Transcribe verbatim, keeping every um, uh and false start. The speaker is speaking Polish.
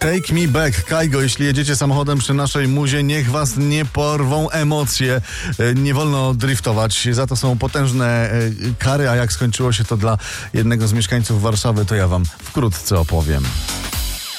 Take me back, Kaigo, jeśli jedziecie samochodem przy naszej muzie, niech was nie porwą emocje. Nie wolno driftować, za to są potężne kary, a jak skończyło się to dla jednego z mieszkańców Warszawy, to ja wam wkrótce opowiem.